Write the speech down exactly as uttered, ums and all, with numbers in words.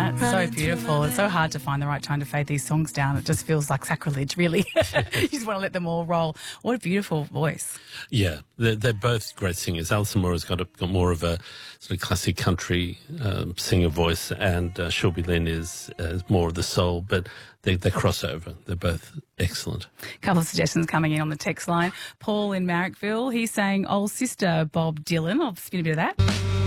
that? So beautiful. It's so hard to find the right time to fade these songs down. It just feels like sacrilege, really. You just want to let them all roll. What a beautiful voice. Yeah, they're, they're both great singers. Alison Moore's got, a, got more of a sort of classic country um, singer voice, and uh, Shelby Lynn is, uh, is more of the soul, but they, they cross over. They're both excellent. A couple of suggestions coming in on the text line. Paul in Marrickville, he's saying, old sister Bob Dylan. I'll spin a bit of that.